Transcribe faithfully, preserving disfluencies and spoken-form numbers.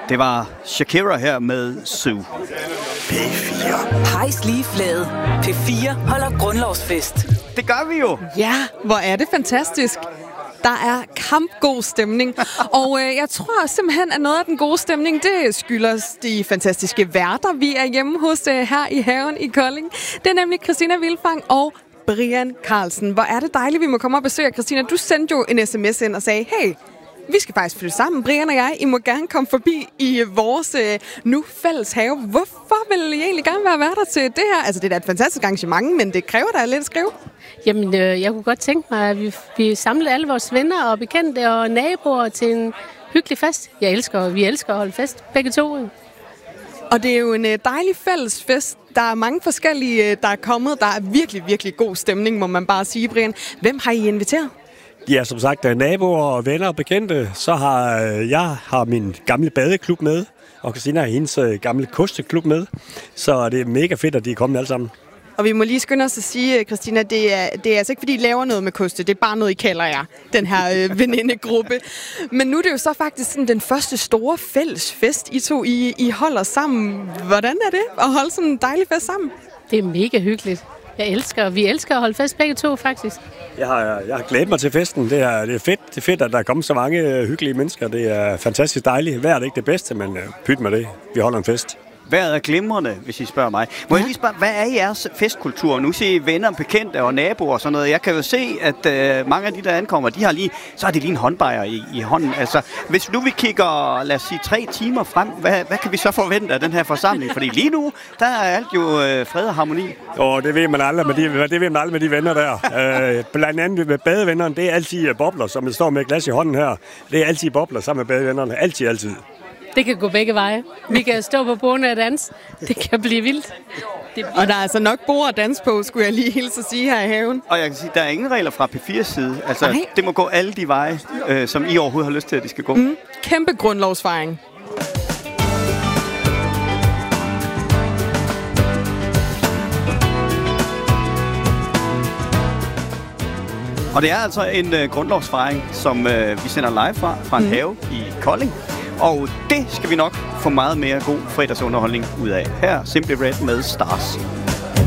Det var Shakira her med Sue. P fire. Hejs lige flade. P fire holder grundlovsfest. Det gør vi jo. Ja, hvor er det fantastisk. Der er kampgod stemning, og øh, jeg tror simpelthen, at noget af den gode stemning, det skyldes de fantastiske værter, vi er hjemme hos øh, her i haven i Kolding. Det er nemlig Christina Vilfang og Brian Carlsen. Hvor er det dejligt, vi må komme og besøge. Christina, du sendte jo en sms ind og sagde, hey, vi skal faktisk flytte sammen, Brian og jeg. I må gerne komme forbi i vores øh, nu fælles have. Hvorfor vil I egentlig gerne være værter til det her? Altså, det er da et fantastisk arrangement, men det kræver da lidt at skrive. Jamen, øh, jeg kunne godt tænke mig, at vi, vi samlede alle vores venner og bekendte og naboer til en hyggelig fest. Jeg elsker, vi elsker at holde fest, begge to. Og det er jo en dejlig fælles fest. Der er mange forskellige, der er kommet. Der er virkelig, virkelig god stemning, må man bare sige, Brian. Hvem har I inviteret? Ja, som sagt, der er naboer og venner og bekendte. Så har jeg har min gamle badeklub med, og Christina har hendes gamle kosteklub med. Så det er mega fedt, at de er kommet alle sammen. Og vi må lige skynde os at sige, Christina, det er, det er altså ikke, fordi I laver noget med koste. Det er bare noget, I kalder jer, den her øh, venindegruppe. Men nu er det jo så faktisk sådan den første store fælles fest, I to I, I holder sammen. Hvordan er det at holde sådan en dejlig fest sammen? Det er mega hyggeligt. Jeg elsker, vi elsker at holde fest begge to, faktisk. Jeg har, jeg har glædet mig til festen. Det er, det er fedt, det er fedt, at der er kommet så mange hyggelige mennesker. Det er fantastisk dejligt. Vejret er ikke det bedste, men pyt med det. Vi holder en fest. Vejret er glimrende, hvis I spørger mig. Må ja. jeg lige spørge, hvad er jeres festkultur? Nu siger I venner, bekendte og naboer og sådan noget. Jeg kan jo se, at øh, mange af de, der ankommer, de har lige, så har de lige en håndbajer i, i hånden. Altså, hvis nu vi kigger, lad os sige, tre timer frem, hvad, hvad kan vi så forvente af den her forsamling? Fordi lige nu, der er alt jo øh, fred og harmoni. Åh, det ved man aldrig med de, det ved man aldrig med de venner der. øh, blandt andet med badevennerne, det er altid bobler, som jeg står med et glas i hånden her. Det er altid bobler sammen med badevennerne. Altid, altid. Det kan gå begge veje. Vi kan stå på bordene og danse. Det kan blive vildt. Det og der er altså nok bord at danse på, skulle jeg lige hilse at sige her i haven. Og jeg kan sige, der er ingen regler fra P fire side. Altså, Nej. det må gå alle de veje, øh, som I overhovedet har lyst til, at de skal gå. Mm. Kæmpe grundlovsfejring. Og det er altså en øh, grundlovsfejring, som øh, vi sender live fra, fra en mm. have i Kolding. Og det skal vi nok få meget mere god fredagsunderholdning ud af. Her Simply Red med Stars.